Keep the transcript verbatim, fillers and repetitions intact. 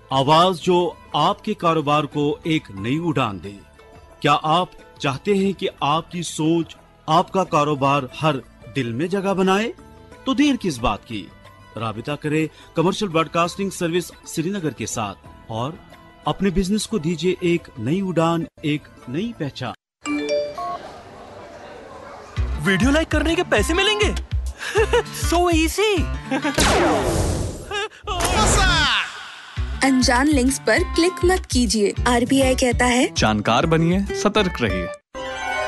आवाज जो आपके कारोबार को एक नई उड़ान दे। क्या आप चाहते हैं कि आपकी सोच आपका कारोबार हर दिल में जगह बनाए? तो देर किस बात की, राबिता करें कमर्शियल ब्रॉडकास्टिंग सर्विस श्रीनगर के साथ और अपने बिजनेस को दीजिए एक नई उड़ान, एक नई पहचान। वीडियो लाइक करने के पैसे मिलेंगे? So easy. अनजान लिंक्स पर क्लिक मत कीजिए। आरबीआई कहता है जानकार बनिए, सतर्क रहिए।